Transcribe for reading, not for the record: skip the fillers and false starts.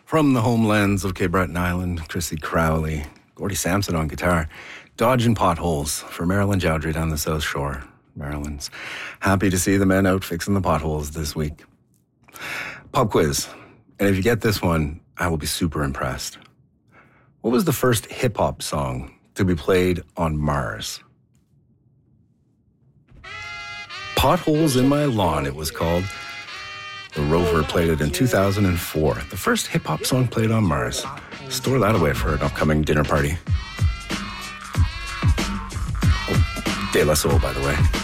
From the homelands of Cape Breton Island, Chrissy Crowley, Gordy Sampson on guitar, dodging potholes for Marilyn Jowdry down the South Shore. Marilyn's happy to see the men out fixing the potholes this week. Pub quiz. And if you get this one, I will be super impressed. What was the first hip-hop song to be played on Mars? Potholes in My Lawn, it was called. The Rover played it in 2004. The first hip-hop song played on Mars. Store that away for an upcoming dinner party. Oh, De La Soul, by the way.